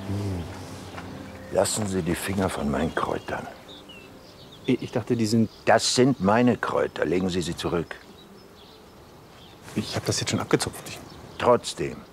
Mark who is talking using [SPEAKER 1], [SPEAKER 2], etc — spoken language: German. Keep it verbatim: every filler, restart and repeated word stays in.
[SPEAKER 1] Lassen Sie die Finger von meinen Kräutern.
[SPEAKER 2] Ich dachte, die sind...
[SPEAKER 1] Das sind meine Kräuter. Legen Sie sie zurück.
[SPEAKER 2] Ich habe das jetzt schon abgezupft. Ich
[SPEAKER 1] Trotzdem.